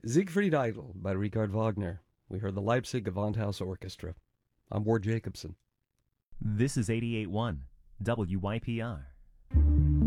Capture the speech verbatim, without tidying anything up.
Siegfried Idle by Richard Wagner. We heard the Leipzig Gewandhaus Orchestra. I'm Ward Jacobson. This is eighty-eight point one W Y P R.